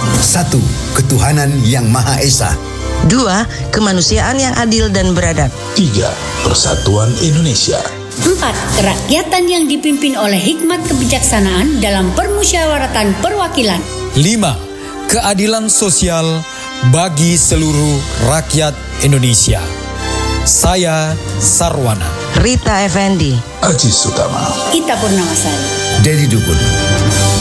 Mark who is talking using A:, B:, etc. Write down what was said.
A: 1. Ketuhanan yang Maha Esa.
B: 2. Kemanusiaan yang adil dan beradab.
C: 3. Persatuan Indonesia.
D: 4. Kerakyatan yang dipimpin oleh hikmat kebijaksanaan dalam permusyawaratan perwakilan.
E: 5. Keadilan sosial bagi seluruh rakyat Indonesia. Saya Sarwana.
B: Rita Effendi.
C: Aji Sutama.
D: Ita Purnamasari.
A: Dedi Dukun.